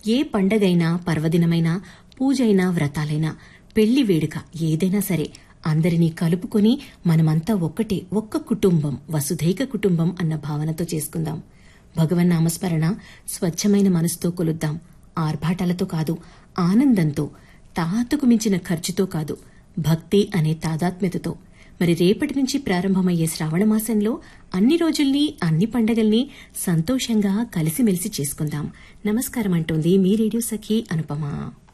ఏ పండగైనా, పర్వదినమైనా, పూజైనా, వ్రతాలైనా, పెళ్లి వేడుక ఏదైనా సరే అందరినీ కలుపుకొని మనమంతా ఒక్కటే, ఒక్క కుటుంబం, వసుధైక కుటుంబం అన్న భావనతో చేసుకుందాం. భగవన్నామస్మరణ స్వచ్ఛమైన మనసుతో కొలుద్దాం. ఆర్భాటాలతో కాదు, ఆనందంతో, తాహతుకు మించిన ఖర్చుతో కాదు, భక్తి అనే తాదాత్మ్యతతో. మరి రేపటి నుంచి ప్రారంభమయ్యే శ్రావణమాసంలో అన్ని రోజుల్ని, అన్ని పండగల్ని సంతోషంగా కలిసిమెలిసి చేసుకుందాం. నమస్కారం అంటోంది మీ రేడియో సఖి అనుపమ.